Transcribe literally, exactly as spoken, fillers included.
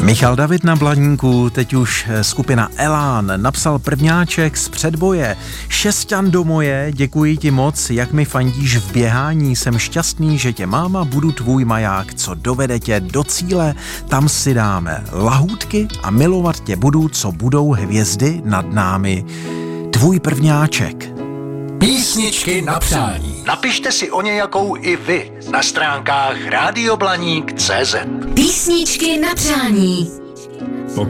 Michal David na Blaníku, teď už skupina Elán, napsal prvňáček z předboje. Šesťan do moje, děkuji ti moc, jak mi fandíš v běhání, jsem šťastný, že tě mám a budu tvůj maják, co dovede tě do cíle, tam si dáme lahůdky a milovat tě budu, co budou hvězdy nad námi. Tvůj prvňáček. Písničky na přání. Napište si o nějakou i vy na stránkách rádio blaník tečka cé zet. Písničky na přání.